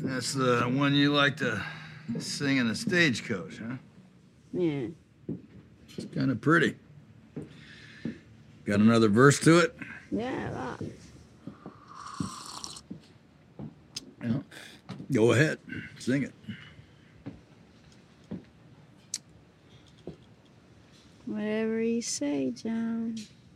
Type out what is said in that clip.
That's the one you like to sing in a stagecoach, huh? Yeah. It's kind of pretty. Got another verse to it? Yeah, lots. Yeah. Go ahead, sing it. Whatever you say, John.